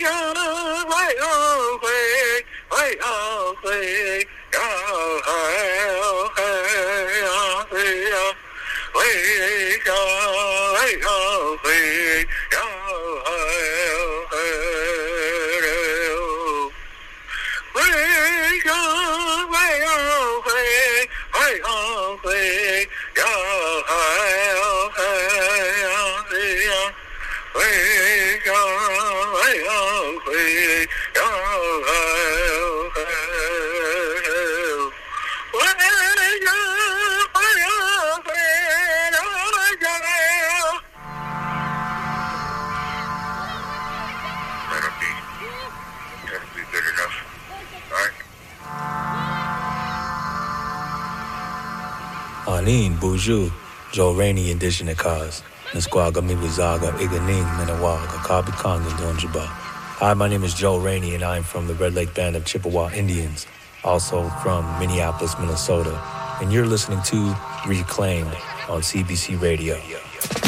Anin, Buju, Joe Rainey, indigenous cause. Nisquaga, Mibuzaga, Iganing, Minawaga, Kabi Kong, and Donjaba. Hi, my name is Joe Rainey, and I'm from the Red Lake Band of Chippewa Indians, also from Minneapolis, Minnesota. And you're listening to Reclaimed on CBC Radio.